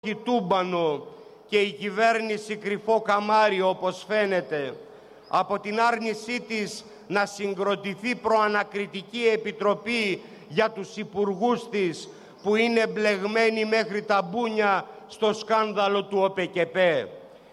τούμπανο και η κυβέρνηση κρυφό καμάρι, όπως φαίνεται, από την άρνησή της να συγκροτηθεί προανακριτική επιτροπή για τους υπουργούς της που είναι μπλεγμένοι μέχρι τα μπούνια στο σκάνδαλο του ΟΠΕΚΕΠΕ.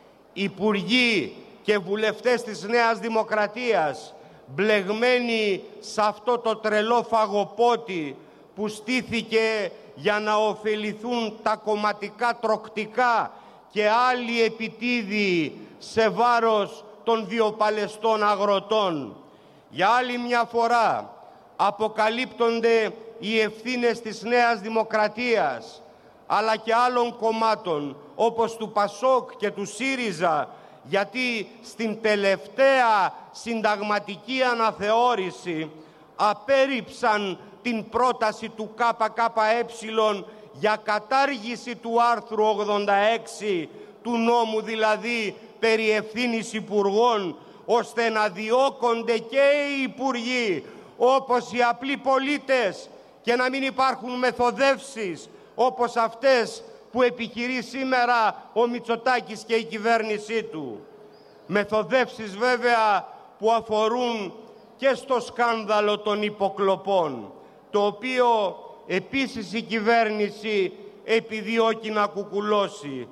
Υπουργοί και βουλευτές της Νέας Δημοκρατίας μπλεγμένοι σε αυτό το τρελό φαγοπότη που στήθηκε για να ωφεληθούν τα κομματικά τροκτικά και άλλοι επιτίδιοι σε βάρος των βιοπαλαιστών αγροτών. Για άλλη μια φορά αποκαλύπτονται οι ευθύνες της Νέας Δημοκρατίας, αλλά και άλλων κομμάτων όπως του ΠΑΣΟΚ και του ΣΥΡΙΖΑ, γιατί στην τελευταία συνταγματική αναθεώρηση απέρριψαν την πρόταση του ΚΚΕ για κατάργηση του άρθρου 86 του νόμου, δηλαδή περί ευθύνης υπουργών, ώστε να διώκονται και οι υπουργοί όπως οι απλοί πολίτες και να μην υπάρχουν μεθοδεύσεις όπως αυτές που επιχειρεί σήμερα ο Μητσοτάκης και η κυβέρνησή του. Μεθοδεύσεις βέβαια που αφορούν και στο σκάνδαλο των υποκλοπών, το οποίο επίσης η κυβέρνηση επιδιώκει να κουκουλώσει,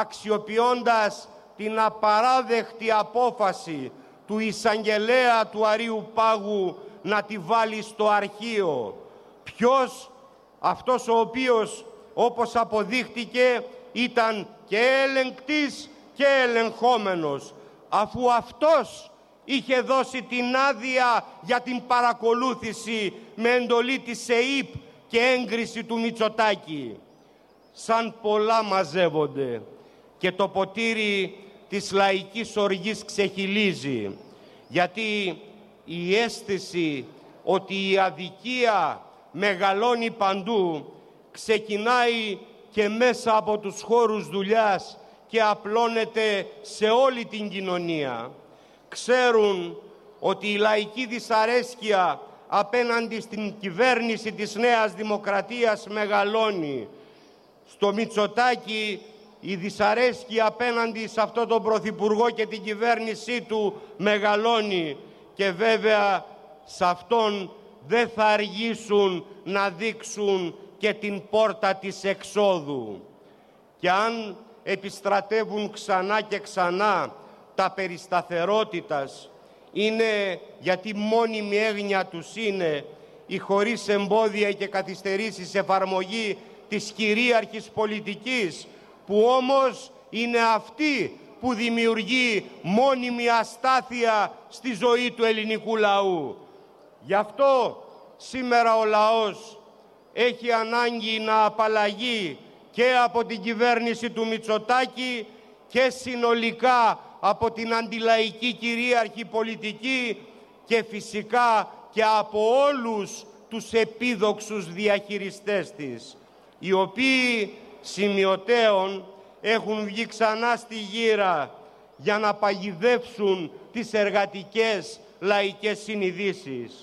αξιοποιώντας την απαράδεκτη απόφαση του εισαγγελέα του Αρείου Πάγου να τη βάλει στο αρχείο. Ποιος? Αυτός ο οποίος, όπως αποδείχτηκε, ήταν και ελεγκτής και ελεγχόμενος, αφού αυτός είχε δώσει την άδεια για την παρακολούθηση με εντολή της ΕΥΠ και έγκριση του Μητσοτάκη. Σαν πολλά μαζεύονται και το ποτήρι της λαϊκής οργής ξεχυλίζει, γιατί η αίσθηση ότι η αδικία μεγαλώνει παντού ξεκινάει και μέσα από τους χώρους δουλειάς και απλώνεται σε όλη την κοινωνία. Ξέρουν ότι η λαϊκή δυσαρέσκεια απέναντι στην κυβέρνηση της Νέας Δημοκρατίας μεγαλώνει. Στο Μητσοτάκη η δυσαρέσκεια απέναντι σε αυτόν τον Πρωθυπουργό και την κυβέρνησή του μεγαλώνει και βέβαια σε αυτόν δεν θα αργήσουν να δείξουν και την πόρτα της εξόδου. Και αν επιστρατεύουν ξανά και ξανά τα περί σταθερότητας, είναι γιατί μόνιμη έγνοια τους είναι η χωρίς εμπόδια και καθυστερήσεις εφαρμογή της κυρίαρχης πολιτικής, που όμως είναι αυτή που δημιουργεί μόνιμη αστάθεια στη ζωή του ελληνικού λαού. Γι' αυτό σήμερα ο λαός έχει ανάγκη να απαλλαγεί και από την κυβέρνηση του Μητσοτάκη και συνολικά από την αντιλαϊκή κυρίαρχη πολιτική και φυσικά και από όλους τους επίδοξους διαχειριστές της, οι οποίοι σημειωτέων έχουν βγει ξανά στη γύρα για να παγιδεύσουν τις εργατικές λαϊκές συνειδήσεις.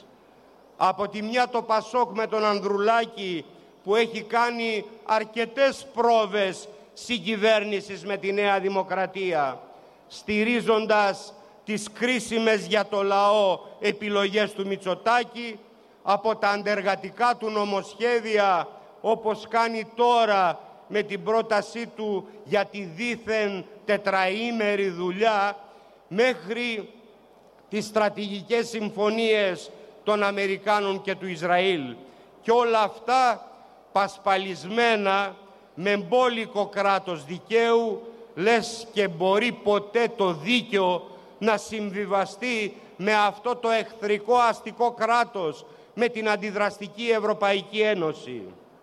Από τη μια το ΠΑΣΟΚ με τον Ανδρουλάκη, που έχει κάνει αρκετές πρόβες συγκυβέρνησης με τη Νέα Δημοκρατία, στηρίζοντας τις κρίσιμες για το λαό επιλογές του Μητσοτάκη, από τα αντεργατικά του νομοσχέδια, όπως κάνει τώρα με την πρότασή του για τη δήθεν τετραήμερη δουλειά, μέχρι τις στρατηγικές συμφωνίες των Αμερικάνων και του Ισραήλ. Και όλα αυτά πασπαλισμένα με μπόλικο κράτος δικαίου, λες και μπορεί ποτέ το δίκαιο να συμβιβαστεί με αυτό το εχθρικό αστικό κράτος, με την αντιδραστική Ευρωπαϊκή Ένωση.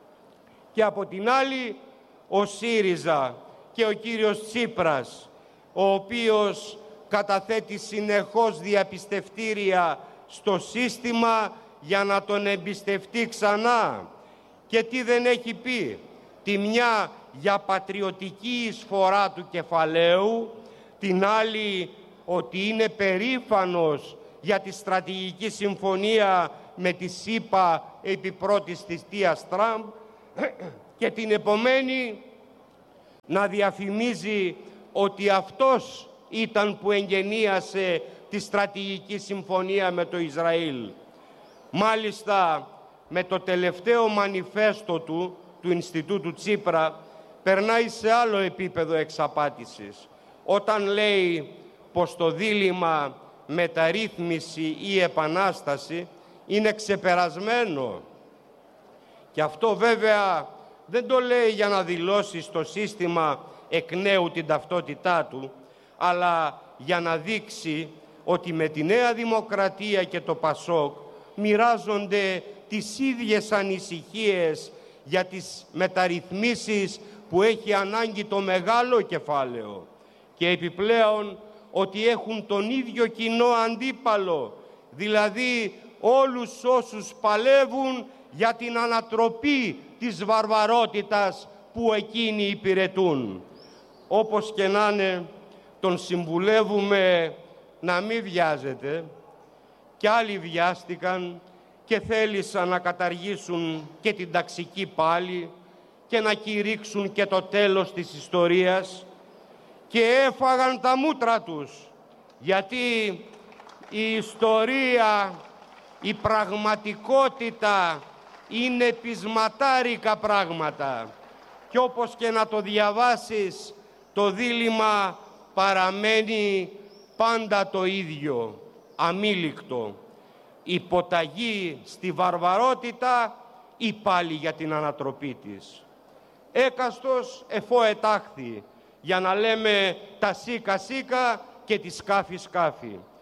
Και από την άλλη ο ΣΥΡΙΖΑ και ο κύριος Τσίπρας, ο οποίος καταθέτει συνεχώς διαπιστευτήρια στο σύστημα για να τον εμπιστευτεί ξανά. Και τι δεν έχει πει? Τη μια για πατριωτική εισφορά του κεφαλαίου, την άλλη ότι είναι περήφανος για τη στρατηγική συμφωνία με τη ΣΥΠΑ επί πρώτης θητείας Τραμπ, και την επομένη να διαφημίζει ότι αυτός ήταν που εγγενίασε τη στρατηγική συμφωνία με το Ισραήλ. Μάλιστα, με το τελευταίο μανιφέστο του Ινστιτούτου Τσίπρα, περνάει σε άλλο επίπεδο εξαπάτησης, όταν λέει πως το δίλημμα μεταρρύθμιση ή επανάσταση είναι ξεπερασμένο. Και αυτό βέβαια δεν το λέει για να δηλώσει στο σύστημα εκ νέου την ταυτότητά του, αλλά για να δείξει ότι με τη Νέα Δημοκρατία και το ΠΑΣΟΚ μοιράζονται τις ίδιες ανησυχίες για τις μεταρρυθμίσεις που έχει ανάγκη το μεγάλο κεφάλαιο, και επιπλέον ότι έχουν τον ίδιο κοινό αντίπαλο, δηλαδή όλους όσους παλεύουν για την ανατροπή της βαρβαρότητας που εκείνοι υπηρετούν. Όπως και να είναι, τον συμβουλεύουμε να μην βιάζεται. Κι άλλοι βιάστηκαν και θέλησαν να καταργήσουν και την ταξική πάλη και να κηρύξουν και το τέλος της ιστορίας, και έφαγαν τα μούτρα τους, γιατί η ιστορία, η πραγματικότητα είναι πεισματάρικα πράγματα, και όπως και να το διαβάσεις, το δίλημμα παραμένει πάντα το ίδιο, αμήλικτο: υποταγή στη βαρβαρότητα ή πάλι για την ανατροπή της. Έκαστος εφώ ετάχθη, για να λέμε τα σίκα σίκα και τη σκάφη σκάφη.